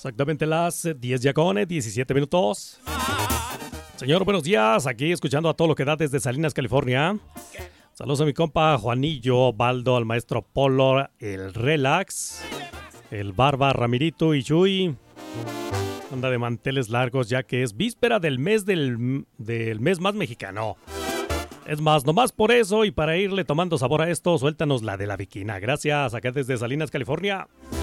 Exactamente las 10 ya con 17 minutos. Señor, buenos días. Aquí escuchando a todo lo que da desde Salinas, California. Saludos a mi compa Juanillo, Baldo, al maestro Polo, el Relax, el Barba, Ramirito y Chuy. Anda de manteles largos ya que es víspera del mes mes más mexicano. Es más, nomás por eso y para irle tomando sabor a esto, suéltanos la de la Viquina. Gracias, acá desde Salinas, California.